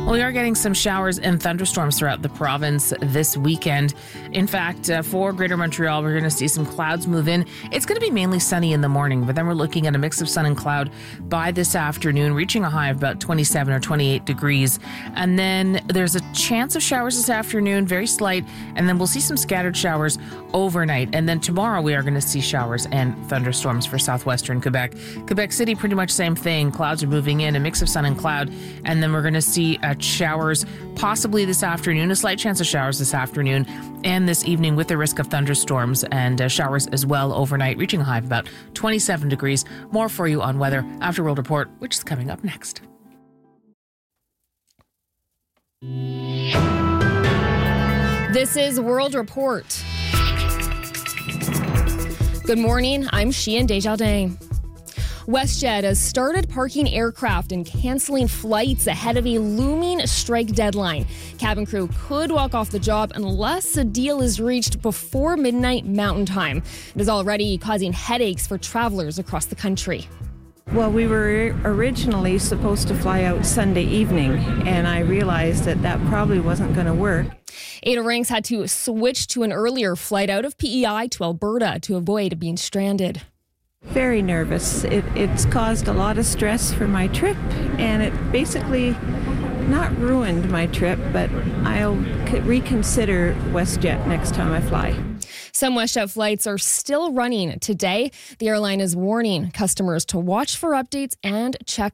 Well, we are getting some showers and thunderstorms throughout the province this weekend. In fact, for Greater Montreal, we're going to see some clouds move in. It's going to be mainly sunny in the morning, but then we're looking at a mix of sun and cloud by this afternoon, reaching a high of about 27 or 28 degrees. And then there's a chance of showers this afternoon, very slight, and then we'll see some scattered showers overnight. And then tomorrow we are going to see showers and thunderstorms for southwestern Quebec. Quebec City, pretty much same thing. Clouds are moving in, a mix of sun and cloud, and then we're going to see showers possibly this afternoon, a slight chance of showers this afternoon and this evening with the risk of thunderstorms and showers as well overnight, reaching a high of about 27 degrees. More for you on weather after World Report, which is coming up next. This is World Report. Good morning, I'm Sheehan Desjardins. WestJet has started parking aircraft and canceling flights ahead of a looming strike deadline. Cabin crew could walk off the job unless a deal is reached before midnight Mountain Time. It is already causing headaches for travelers across the country. Well, we were originally supposed to fly out Sunday evening, and I realized that probably wasn't going to work. Ada Ranks had to switch to an earlier flight out of PEI to Alberta to avoid being stranded. Very nervous. It's caused a lot of stress for my trip, and it basically not ruined my trip, but I'll reconsider WestJet next time I fly. Some WestJet flights are still running today. The airline is warning customers to watch for updates and check